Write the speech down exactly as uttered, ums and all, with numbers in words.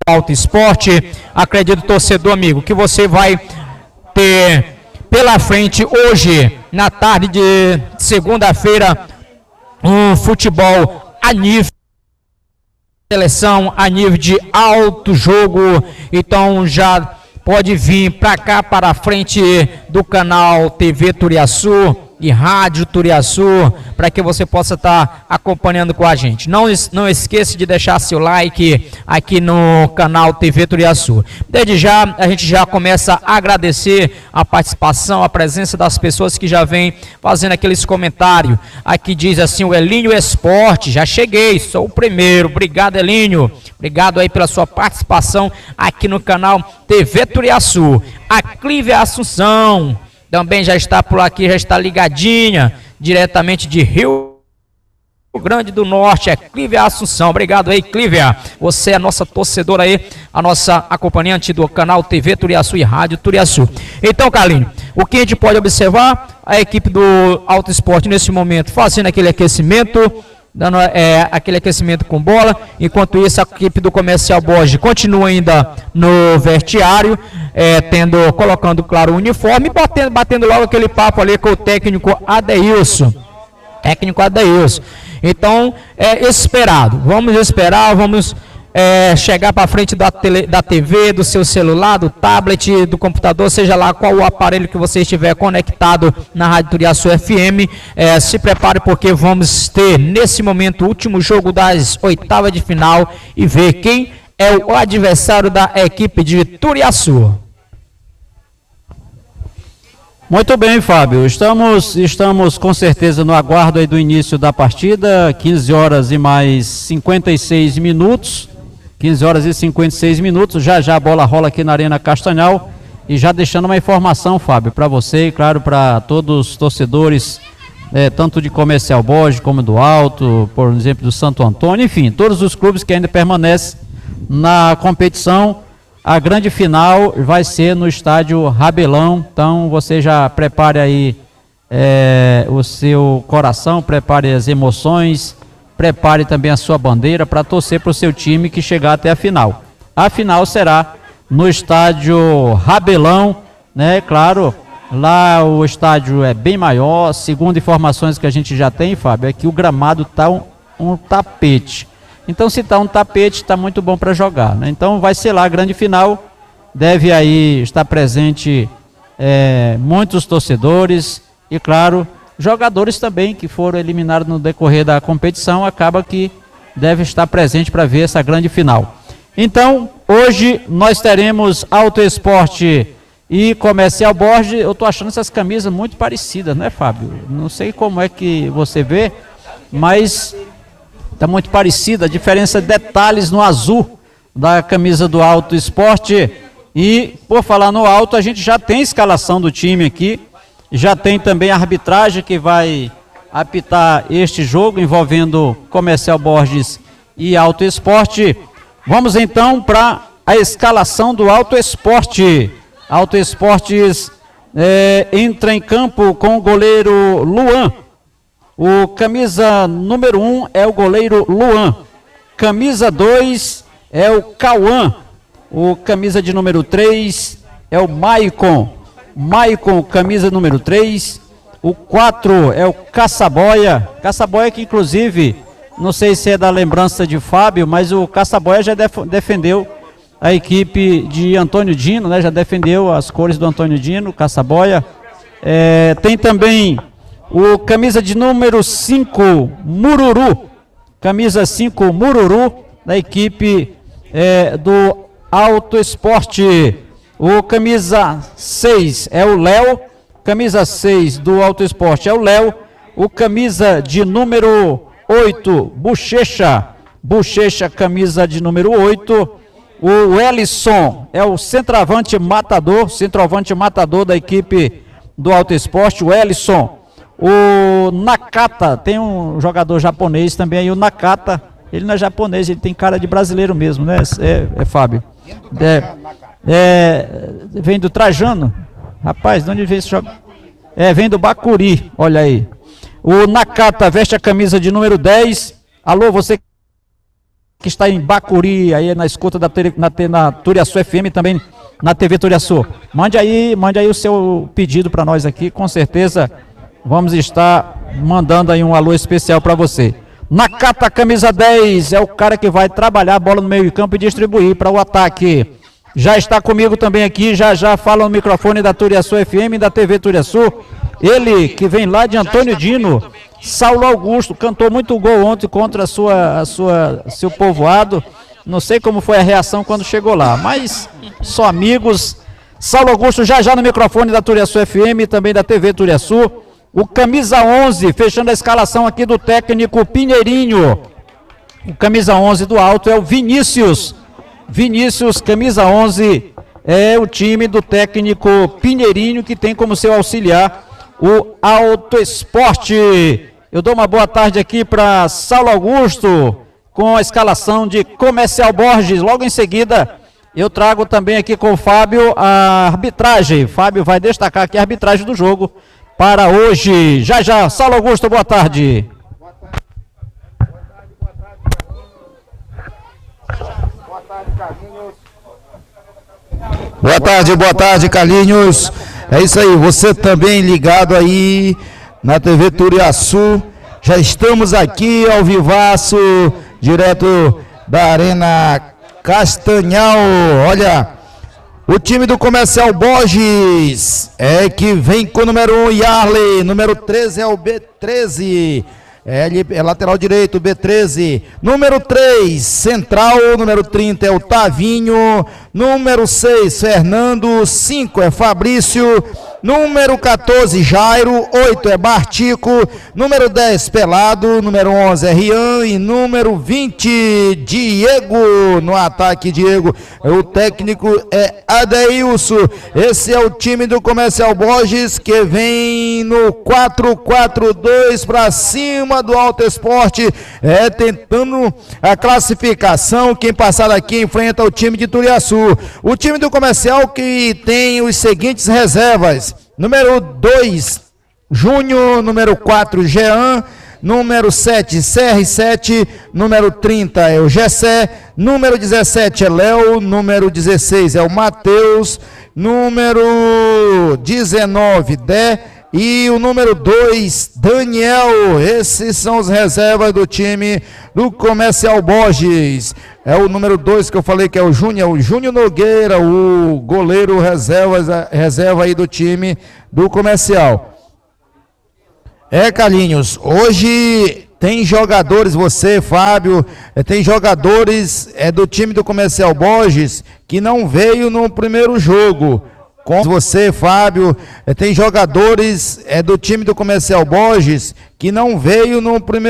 Alto Esporte. Acredito, torcedor amigo, que você vai ter pela frente hoje, na tarde de segunda-feira, um futebol a nível de seleção, a nível de alto jogo. Então já pode vir para cá, para a frente do canal T V Turiaçu e Rádio Turiaçu, para que você possa estar tá acompanhando com a gente. Não, não esqueça de deixar seu like aqui no canal T V Turiaçu. Desde já, a gente já começa a agradecer a participação, a presença das pessoas que já vêm fazendo aqueles comentários. Aqui diz assim, o Elinho Esporte, já cheguei, sou o primeiro. Obrigado, Elinho. Obrigado aí pela sua participação aqui no canal T V Turiaçu. A Clívia Assunção também já está por aqui, já está ligadinha, diretamente de Rio Grande do Norte, é Clívia Assunção. Obrigado aí, Clívia. Você é a nossa torcedora aí, a nossa acompanhante do canal T V Turiaçu e Rádio Turiaçu. Então, Carlinhos, o que a gente pode observar? A equipe do Alto Esporte nesse momento fazendo aquele aquecimento, dando é, aquele aquecimento com bola. Enquanto isso, a equipe do Comercial Borges continua ainda no vestiário, é, tendo, colocando, claro, o uniforme e batendo, batendo logo aquele papo ali com o técnico Adeilson. Técnico Adeilson. Então, é esperado. Vamos esperar, vamos é, chegar para frente da, tele, da T V, do seu celular, do tablet, do computador, seja lá qual o aparelho que você estiver conectado na Rádio Turiaçu F M. É, se prepare, porque vamos ter nesse momento o último jogo das oitavas de final e ver quem é o adversário da equipe de Turiaçu. Muito bem, Fábio, estamos, estamos com certeza no aguardo aí do início da partida, quinze horas e mais cinquenta e seis minutos, quinze horas e cinquenta e seis minutos, já já a bola rola aqui na Arena Castanhal. E já deixando uma informação, Fábio, para você e claro para todos os torcedores, é, tanto de Comercial Borges como do Alto, por exemplo do Santo Antônio, enfim, todos os clubes que ainda permanecem na competição. A grande final vai ser no estádio Rabelão, então você já prepare aí é, o seu coração, prepare as emoções, prepare também a sua bandeira para torcer para o seu time que chegar até a final. A final será no estádio Rabelão, né? Claro, lá o estádio é bem maior, segundo informações que a gente já tem, Fábio, é que o gramado está um, um tapete. Então, se está um tapete, está muito bom para jogar, né? Então, vai ser lá a grande final. Deve aí estar presente é, muitos torcedores e, claro, jogadores também que foram eliminados no decorrer da competição. Acaba que deve estar presente para ver essa grande final. Então, hoje nós teremos Alto Esporte e Comercial Borges. Eu estou achando essas camisas muito parecidas, né, Fábio? Não sei como é que você vê, mas está muito parecida, a diferença de detalhes no azul da camisa do Alto Esporte. E por falar no Alto, a gente já tem a escalação do time aqui, já tem também a arbitragem que vai apitar este jogo envolvendo Comercial Borges e Alto Esporte. Vamos então para a escalação do Alto Esporte. Alto Esportes é, entra em campo com o goleiro Luan. O camisa número um é o goleiro Luan. Camisa dois é o Cauã. O camisa de número três é o Maicon. Maicon, camisa número três. O quatro é o Caçaboia. Caçaboia que inclusive, não sei se é da lembrança de Fábio, mas o Caçaboia já def defendeu a equipe de Antônio Dino, né? Já defendeu as cores do Antônio Dino, Caçaboia. É, tem também o camisa de número cinco, Mururu. Camisa cinco, Mururu, da equipe é, do Alto Esporte. O camisa seis é o Léo. Camisa seis do Alto Esporte é o Léo. O camisa de número oito, Bochecha. Bochecha, camisa de número oito. O Ellison é o centroavante matador. Centroavante matador da equipe do Alto Esporte, o Ellison. O Nakata, tem um jogador japonês também aí, o Nakata. Ele não é japonês, ele tem cara de brasileiro mesmo, né? É, é Fábio. É, é, vem do Trajano. Rapaz, de onde vem esse jogo? É, vem do Bacuri, olha aí. O Nakata veste a camisa de número dez. Alô, você que está em Bacuri, aí na escuta da na, na Turiaçu F M, também na T V Turiaçu. Mande aí, mande aí o seu pedido para nós aqui, com certeza vamos estar mandando aí um alô especial para você. Nakata, camisa dez, é o cara que vai trabalhar a bola no meio de campo e distribuir para o ataque. Já está comigo também aqui, já já fala no microfone da Turiaçu F M e da T V Turiaçu. Ele que vem lá de Antônio Dino, Saulo Augusto, cantou muito gol ontem contra a sua, a sua, seu povoado. Não sei como foi a reação quando chegou lá, mas só amigos. Saulo Augusto já já no microfone da Turiaçu F M e também da T V Turiaçu. O camisa onze, fechando a escalação aqui do técnico Pinheirinho. O camisa onze do alto é o Vinícius. Vinícius, camisa onze, é o time do técnico Pinheirinho, que tem como seu auxiliar o Auto Esporte. Eu dou uma boa tarde aqui para Saulo Augusto, com a escalação de Comercial Borges. Logo em seguida, eu trago também aqui com o Fábio a arbitragem. Fábio vai destacar aqui a arbitragem do jogo para hoje. Já, já. Saulo Augusto, boa tarde. Boa tarde, boa tarde, Carlinhos. É isso aí, você também ligado aí na T V Turiaçu. Já estamos aqui ao vivaço, direto da Arena Castanhal. Olha, o time do Comercial Borges é que vem com o número um, Yarley. Número treze é o B treze. É, é lateral direito, B treze. Número três, central. Número trinta é o Tavinho. Número seis, Fernando. cinco é Fabrício. Número quatorze, Jairo. oito é Bartico. Número dez, Pelado. Número onze é Rian. E número vinte, Diego. No ataque, Diego. O técnico é Adeilson. Esse é o time do Comercial Borges, que vem no quatro quatro dois para cima do Auto Esporte, é, tentando a classificação. Quem passar daqui enfrenta o time de Turiaçu. O time do Comercial, que tem os seguintes reservas: número dois, Júnior. Número quatro, Jean. Número sete, C R sete. Número trinta é o Gessé. Número dezessete é Léo. Número dezesseis é o Matheus. Número dezenove, Dé. E o número dois, Daniel. Esses são os reservas do time do Comercial Borges. É o número dois que eu falei, que é o Júnior, o Júnior Nogueira, o goleiro reserva, reserva aí do time do Comercial. É, Carlinhos, hoje tem jogadores, você, Fábio, tem jogadores é, do time do Comercial Borges que não veio no primeiro jogo. Com você, Fábio, tem jogadores é, do time do Comercial Borges que não veio no primeiro